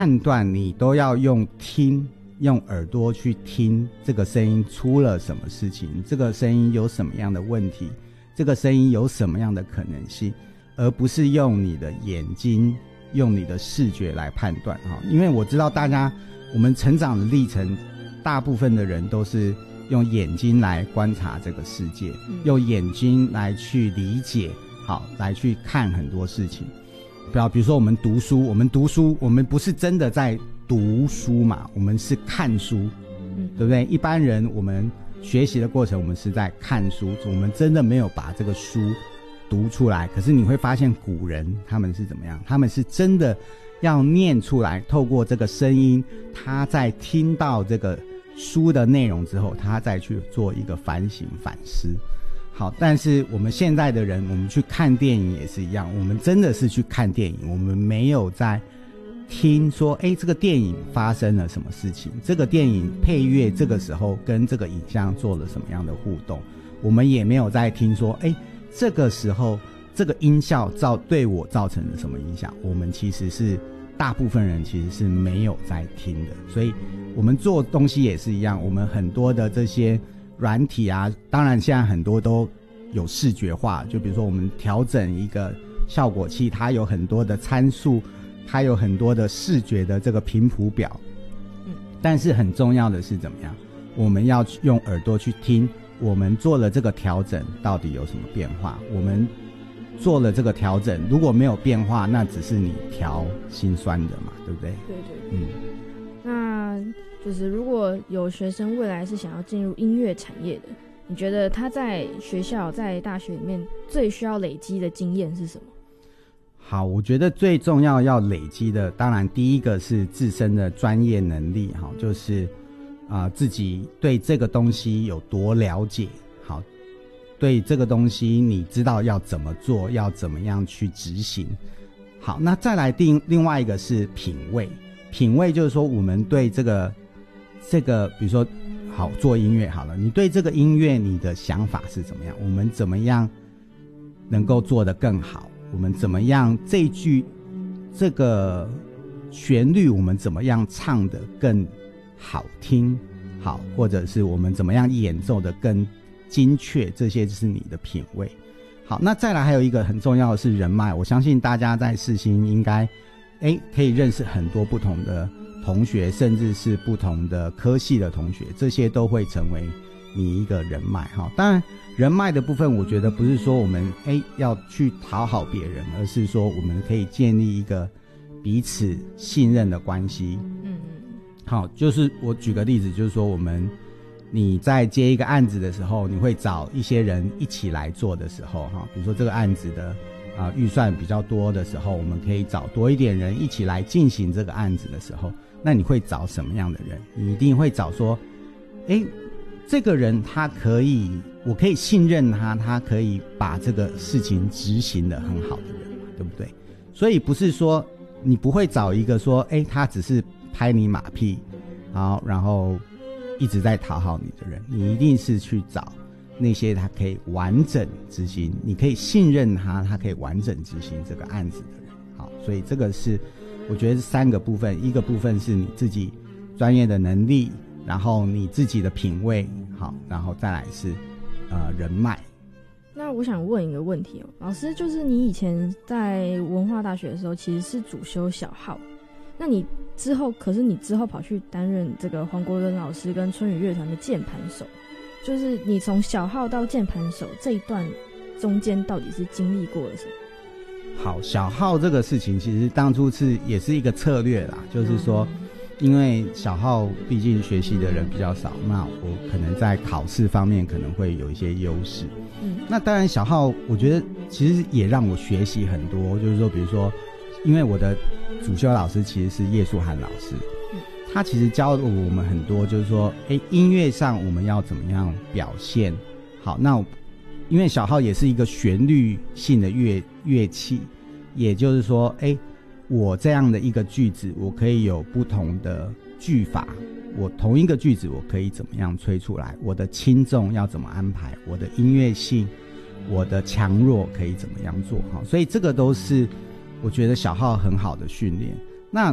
判断你都要用耳朵去听这个声音出了什么事情，这个声音有什么样的问题，这个声音有什么样的可能性，而不是用你的眼睛用你的视觉来判断。因为我知道我们成长的历程，大部分的人都是用眼睛来观察这个世界，用眼睛来去理解，来去看很多事情。比如说我们读书，我们不是真的在读书嘛，我们是看书，对不对？一般人我们学习的过程，我们是在看书，我们真的没有把这个书读出来。可是你会发现古人他们是怎么样，他们是真的要念出来，透过这个声音，他在听到这个书的内容之后，他再去做一个反省反思。好，但是我们现在的人，我们去看电影也是一样，我们真的是去看电影，我们没有在听说这个电影发生了什么事情，这个电影配乐这个时候跟这个影像做了什么样的互动，我们也没有在听说这个时候这个音效对我造成了什么影响，我们其实是大部分人其实是没有在听的。所以我们做东西也是一样，我们很多的这些软体啊，当然现在很多都有视觉化，就比如说我们调整一个效果器，它有很多的参数，它有很多的视觉的这个频谱表，但是很重要的是怎么样，我们要用耳朵去听，我们做了这个调整到底有什么变化，我们做了这个调整如果没有变化，那只是你调心酸的嘛，对不对？ 对对，那就是如果有学生未来是想要进入音乐产业的，你觉得他在学校在大学里面最需要累积的经验是什么？ 好，我觉得最重要累积的，当然第一个是自身的专业能力，就是自己对这个东西有多了解，好，对这个东西你知道要怎么做，要怎么样去执行。好，那再来另外一个是品味，品味就是说我们对这个比如说好做音乐好了，你对这个音乐你的想法是怎么样，我们怎么样能够做得更好，我们怎么样这个旋律我们怎么样唱得更好听，好，或者是我们怎么样演奏得更精确，这些就是你的品味。好，那再来还有一个很重要的是人脉，我相信大家在世新应该可以认识很多不同的同学，甚至是不同的科系的同学，这些都会成为你一个人脉。当然人脉的部分我觉得不是说我们要去讨好别人，而是说我们可以建立一个彼此信任的关系。好，就是我举个例子，就是说你在接一个案子的时候，你会找一些人一起来做的时候，比如说这个案子的预算比较多的时候，我们可以找多一点人一起来进行这个案子的时候，那你会找什么样的人？你一定会找说这个人我可以信任他可以把这个事情执行得很好的人嘛，对不对？所以不是说你不会找一个说他只是拍你马屁然后一直在讨好你的人，你一定是去找那些他可以完整执行，你可以信任他可以完整执行这个案子的人。好，所以这个是我觉得是3个部分，一个部分是你自己专业的能力，然后你自己的品味，好，然后再来是人脉。 那我想问一个问题老师，就是你以前在文化大学的时候其实是主修小号，那可是你之后跑去担任这个黄国伦老师跟春雨乐团的键盘手，就是你从小号到键盘手这一段中间到底是经历过了什么？ 好，小号这个事情其实当初也是一个策略啦，就是说因为小号毕竟学习的人比较少，那我可能在考试方面可能会有一些优势。那当然小号我觉得其实也让我学习很多，就是说比如说因为我的主修老师其实是叶树涵老师，他其实教了我们很多，就是说音乐上我们要怎么样表现好。那因为小号也是一个旋律性的乐器，也就是说我这样的一个句子我可以有不同的句法，我同一个句子我可以怎么样吹出来，我的轻重要怎么安排，我的音乐性，我的强弱可以怎么样做好。所以这个都是我觉得小号很好的训练。那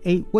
为